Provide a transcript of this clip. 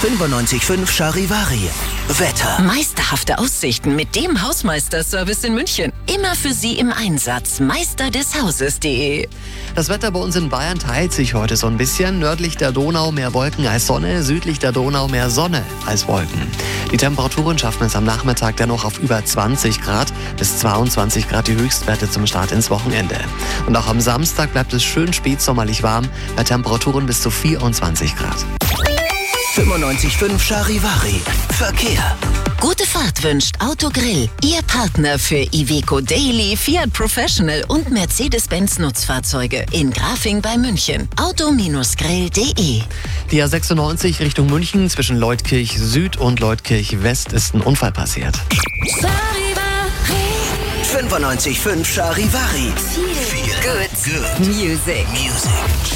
95.5 Charivari. Wetter. Meisterhafte Aussichten mit dem Hausmeisterservice in München. Immer für Sie im Einsatz. meisterdeshauses.de. Das Wetter bei uns in Bayern teilt sich heute so ein bisschen. Nördlich der Donau mehr Wolken als Sonne, südlich der Donau mehr Sonne als Wolken. Die Temperaturen schaffen es am Nachmittag dennoch auf über 20 Grad, bis 22 Grad die Höchstwerte zum Start ins Wochenende. Und auch am Samstag bleibt es schön spätsommerlich warm, bei Temperaturen bis zu 24 Grad. 95.5 Charivari. Verkehr. Gute Fahrt wünscht Autogrill. Ihr Partner für Iveco Daily, Fiat Professional und Mercedes-Benz Nutzfahrzeuge in Grafing bei München. Auto-grill.de. Die A96 Richtung München zwischen Leutkirch Süd und Leutkirch West ist ein Unfall passiert. 95.5 Charivari. Good Music.